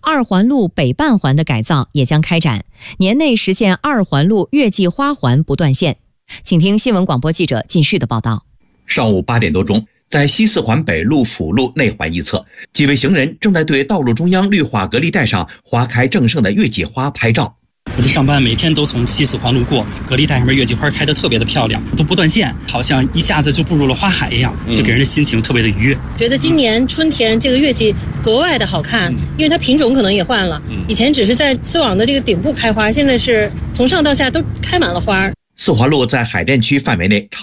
二环路北半环的改造也将开展，年内实现二环路月季花环不断线。请听新闻广播记者靳旭的报道。 上午8点多钟，在西四环北路辅路内环一侧，几位行人正在对道路中央绿化隔离带上花开正盛的月季花拍照。 我这上班每天都从西四环路过，隔离带上面月季花开得特别的漂亮，都不断线，好像一下子就步入了花海一样，就给人的心情特别的愉悦。 觉得今年春天这个月季格外的好看，因为它品种可能也换了，以前只是在丝网的这个顶部开花，现在是从上到下都开满了花。 四环路在海淀区范围内